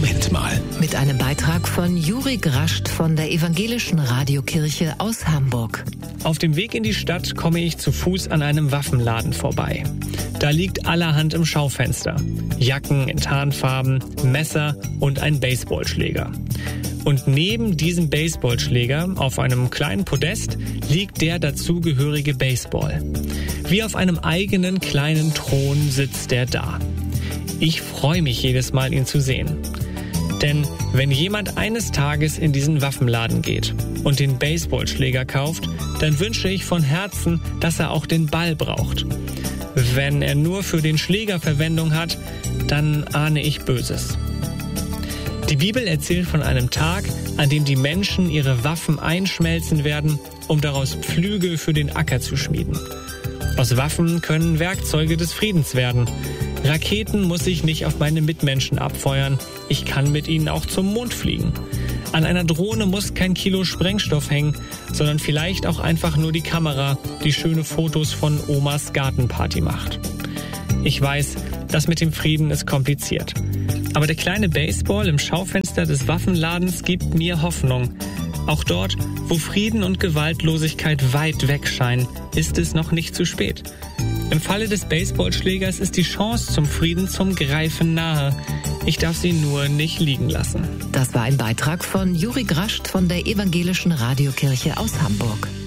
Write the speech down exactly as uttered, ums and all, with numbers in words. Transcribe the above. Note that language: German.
Moment mal. Mit einem Beitrag von Juri Grascht von der Evangelischen Radiokirche aus Hamburg. Auf dem Weg in die Stadt komme ich zu Fuß an einem Waffenladen vorbei. Da liegt allerhand im Schaufenster. Jacken in Tarnfarben, Messer und ein Baseballschläger. Und neben diesem Baseballschläger auf einem kleinen Podest liegt der dazugehörige Baseball. Wie auf einem eigenen kleinen Thron sitzt er da. Ich freue mich jedes Mal, ihn zu sehen. Denn wenn jemand eines Tages in diesen Waffenladen geht und den Baseballschläger kauft, dann wünsche ich von Herzen, dass er auch den Ball braucht. Wenn er nur für den Schläger Verwendung hat, dann ahne ich Böses. Die Bibel erzählt von einem Tag, an dem die Menschen ihre Waffen einschmelzen werden, um daraus Pflüge für den Acker zu schmieden. Aus Waffen können Werkzeuge des Friedens werden. Raketen muss ich nicht auf meine Mitmenschen abfeuern. Ich kann mit ihnen auch zum Mond fliegen. An einer Drohne muss kein Kilo Sprengstoff hängen, sondern vielleicht auch einfach nur die Kamera, die schöne Fotos von Omas Gartenparty macht. Ich weiß, das mit dem Frieden ist kompliziert. Aber der kleine Baseball im Schaufenster des Waffenladens gibt mir Hoffnung. Auch dort, wo Frieden und Gewaltlosigkeit weit weg scheinen, ist es noch nicht zu spät. Im Falle des Baseballschlägers ist die Chance zum Frieden zum Greifen nahe. Ich darf sie nur nicht liegen lassen. Das war ein Beitrag von Juri Grascht von der Evangelischen Radiokirche aus Hamburg.